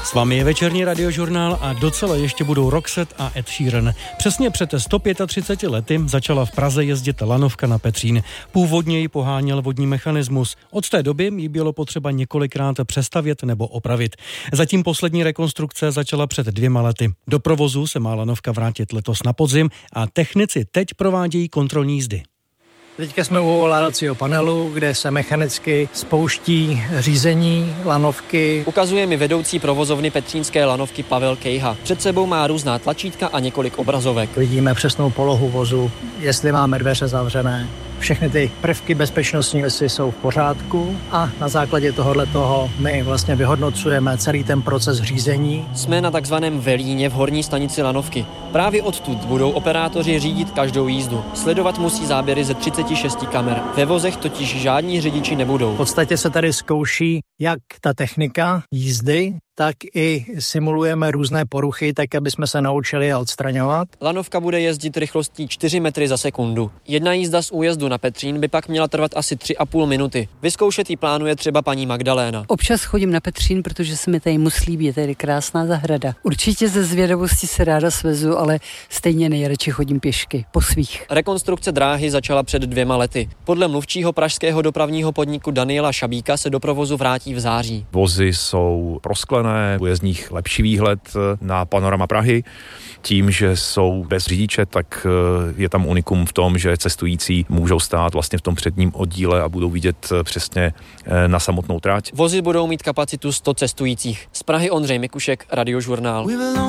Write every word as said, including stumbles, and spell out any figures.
S vámi je večerní radiožurnál a docela ještě budou Roxette a Ed Sheeran. Přesně před sto třiceti pěti lety začala v Praze jezdit lanovka na Petřín. Původně ji poháněl vodní mechanismus. Od té doby ji bylo potřeba několikrát přestavět nebo opravit. Zatím poslední rekonstrukce začala před dvěma lety. Do provozu se má lanovka vrátit letos na podzim a technici teď provádějí kontrolní jízdy. Teďka jsme u ovládacího panelu, kde se mechanicky spouští řízení lanovky. Ukazuje mi vedoucí provozovny petřínské lanovky Pavel Kejha. Před sebou má různá tlačítka a několik obrazovek. Vidíme přesnou polohu vozu, jestli máme dveře zavřené. Všechny ty prvky bezpečnostní věci jsou v pořádku a na základě tohohle toho my vlastně vyhodnocujeme celý ten proces řízení. Jsme na takzvaném velíně v horní stanici lanovky. Právě odtud budou operátoři řídit každou jízdu. Sledovat musí záběry ze třiceti šesti kamer. Ve vozech totiž žádní řidiči nebudou. V podstatě se tady zkouší jak ta technika jízdy, tak i simulujeme různé poruchy, tak aby jsme se naučili je odstraňovat. Lanovka bude jezdit rychlostí čtyři metry za sekundu. Jedna jízda z újezdu na Petřín by pak měla trvat asi tři a půl minuty. Vyzkoušet ji plánuje třeba paní Magdaléna. Občas chodím na Petřín, protože se mi tady moc líbí, je tady krásná zahrada. Určitě ze zvědavosti se ráda svezu, ale stejně nejradši chodím pěšky, po svých. Rekonstrukce dráhy začala před dvěma lety. Podle mluvčího pražského dopravního podniku Daniela Šabíka se do provozu vrátí v září. Vozy jsou prosklené, bude z nich lepší výhled na panorama Prahy. Tím, že jsou bez řidiče, tak je tam unikum v tom, že cestující můžou stát vlastně v tom předním oddíle a budou vidět přesně na samotnou trať. Vozy budou mít kapacitu sto cestujících. Z Prahy Ondřej Mikušek, Radiožurnál.